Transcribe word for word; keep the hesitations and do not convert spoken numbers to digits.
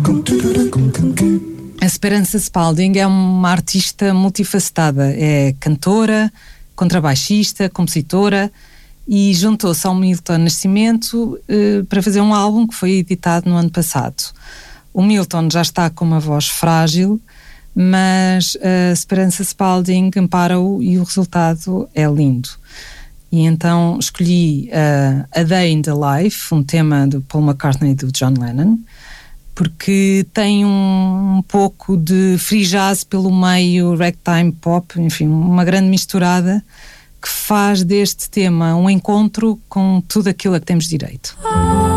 A Esperança Spalding é uma artista multifacetada. É cantora, contrabaixista, compositora e juntou-se ao Milton Nascimento eh, para fazer um álbum que foi editado no ano passado. O Milton já está com uma voz frágil, mas a Esperança Spalding ampara-o e o resultado é lindo. E então escolhi uh, A Day in the Life, um tema do Paul McCartney e do John Lennon, porque tem um, um pouco de free jazz pelo meio, ragtime pop, enfim, uma grande misturada que faz deste tema um encontro com tudo aquilo a que temos direito.